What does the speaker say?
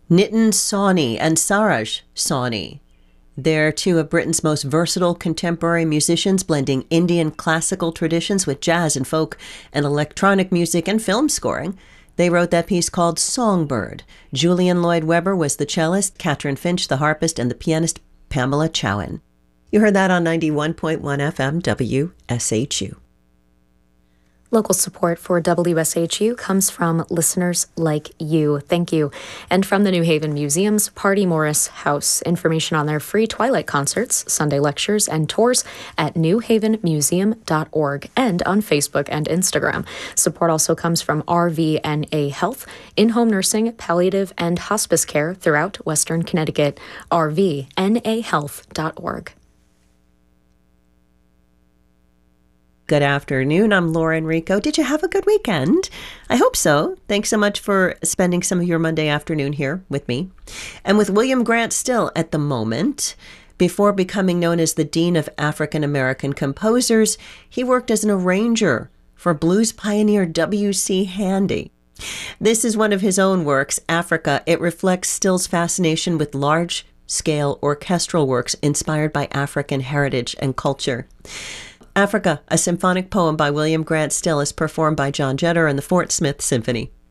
Nitin Sawhney and Saraj Sawhney. They're two of Britain's most versatile contemporary musicians, blending Indian classical traditions with jazz and folk and electronic music and film scoring. They wrote that piece called Songbird. Julian Lloyd Webber was the cellist, Catherine Finch the harpist, and the pianist Pamela Chowan. You heard that on 91.1 FM WSHU. Local support for WSHU comes from listeners like you. Thank you. And from the New Haven Museum's Party Morris House. Information on their free Twilight concerts, Sunday lectures, and tours at newhavenmuseum.org and on Facebook and Instagram. Support also comes from RVNA Health, in-home nursing, palliative, and hospice care throughout Western Connecticut. rvnahealth.org. Good afternoon. I'm Lauren Rico. Did you have a good weekend? I hope so. Thanks so much for spending some of your Monday afternoon here with me. And with William Grant Still at the moment, before becoming known as the Dean of African American Composers, he worked as an arranger for blues pioneer W.C. Handy. This is one of his own works, Africa. It reflects Still's fascination with large-scale orchestral works inspired by African heritage and culture. Africa, a symphonic poem by William Grant Still, is performed by John Jetter and the Fort Smith Symphony.